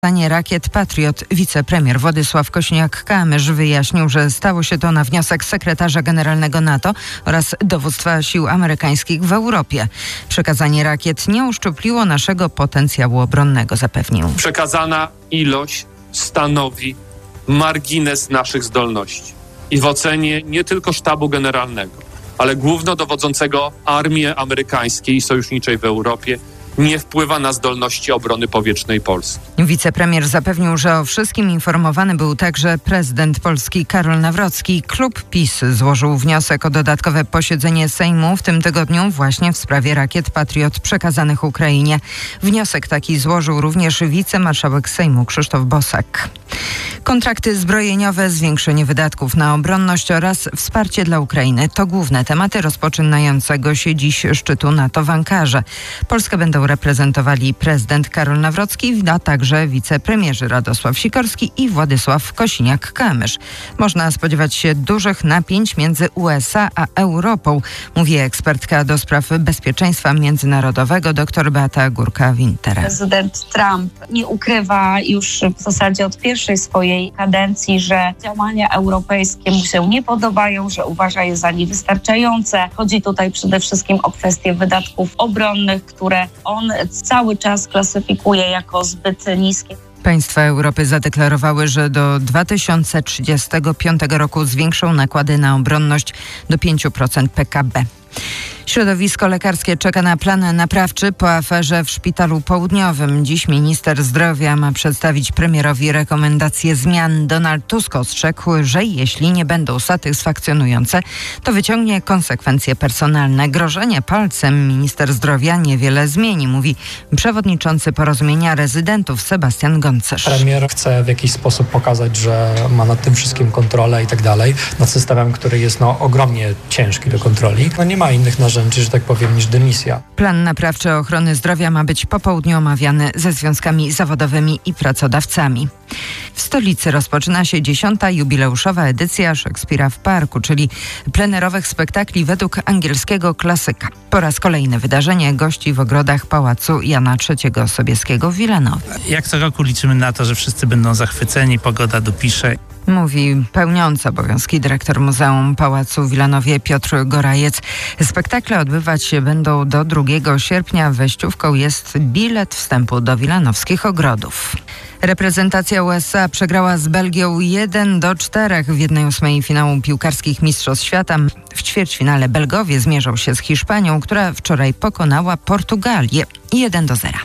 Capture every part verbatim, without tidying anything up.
Przekazanie rakiet Patriot wicepremier Władysław Kosiniak-Kamysz wyjaśnił, że stało się to na wniosek sekretarza generalnego NATO oraz dowództwa sił amerykańskich w Europie. Przekazanie rakiet nie uszczupliło naszego potencjału obronnego, zapewnił. Przekazana ilość stanowi margines naszych zdolności i w ocenie nie tylko sztabu generalnego, ale głównodowodzącego armii amerykańskiej i sojuszniczej w Europie nie wpływa na zdolności obrony powietrznej Polski. Wicepremier zapewnił, że o wszystkim informowany był także prezydent Polski Karol Nawrocki. Klub PiS złożył wniosek o dodatkowe posiedzenie Sejmu w tym tygodniu właśnie w sprawie rakiet Patriot przekazanych Ukrainie. Wniosek taki złożył również wicemarszałek Sejmu Krzysztof Bosak. Kontrakty zbrojeniowe, zwiększenie wydatków na obronność oraz wsparcie dla Ukrainy to główne tematy rozpoczynającego się dziś szczytu NATO w Ankarze. Polskę będą reprezentowali prezydent Karol Nawrocki, a także wicepremierzy Radosław Sikorski i Władysław Kosiniak-Kamysz. Można spodziewać się dużych napięć między U S A a Europą, mówi ekspertka do spraw bezpieczeństwa międzynarodowego dr Beata Górka-Winter. Prezydent Trump nie ukrywa już w zasadzie od pierwszej swojej kadencji, że działania europejskie mu się nie podobają, że uważa je za niewystarczające. Chodzi tutaj przede wszystkim o kwestie wydatków obronnych, które on cały czas klasyfikuje jako zbyt niskie. Państwa Europy zadeklarowały, że do dwa tysiące trzydziestego piątego roku zwiększą nakłady na obronność do pięć procent P K B. Środowisko lekarskie czeka na plan naprawczy po aferze w Szpitalu Południowym. Dziś minister zdrowia ma przedstawić premierowi rekomendacje zmian. Donald Tusk ostrzegł, że jeśli nie będą satysfakcjonujące, to wyciągnie konsekwencje personalne. Grożenie palcem minister zdrowia niewiele zmieni, mówi przewodniczący Porozumienia Rezydentów Sebastian Goncerz. Premier chce w jakiś sposób pokazać, że ma nad tym wszystkim kontrolę i tak dalej, nad systemem, który jest no, ogromnie ciężki do kontroli. No, nie ma innych narzędzi, że tak powiem, niż dymisja. Plan naprawczy ochrony zdrowia ma być po południu omawiany ze związkami zawodowymi i pracodawcami. W stolicy rozpoczyna się dziesiąta jubileuszowa edycja Szekspira w Parku, czyli plenerowych spektakli według angielskiego klasyka. Po raz kolejny wydarzenie gości w ogrodach Pałacu Jana trzeciego Sobieskiego w Wilanowie. Jak co roku liczymy na to, że wszyscy będą zachwyceni, pogoda dopisze. Mówi pełniący obowiązki dyrektor Muzeum Pałacu w Wilanowie Piotr Gorajec. Spektakle odbywać się będą do drugiego sierpnia. Wejściówką jest bilet wstępu do wilanowskich ogrodów. Reprezentacja U S A przegrała z Belgią jeden do czterech w jednej ósmej finału piłkarskich Mistrzostw Świata. W ćwierćfinale Belgowie zmierzą się z Hiszpanią, która wczoraj pokonała Portugalię jeden do zera.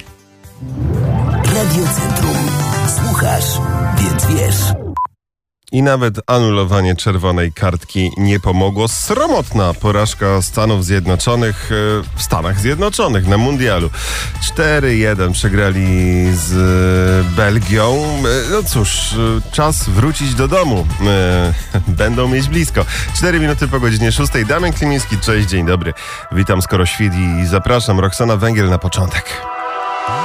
Radio Centrum. Słuchasz, więc wiesz. I nawet anulowanie czerwonej kartki nie pomogło. Sromotna porażka Stanów Zjednoczonych w Stanach Zjednoczonych na mundialu. cztery jeden przegrali z Belgią. No cóż, czas wrócić do domu. Będą mieć blisko. cztery minuty po godzinie szóstej. Damian Klimiński, cześć, dzień dobry. Witam, skoro świt i zapraszam. Roxana Węgiel na początek.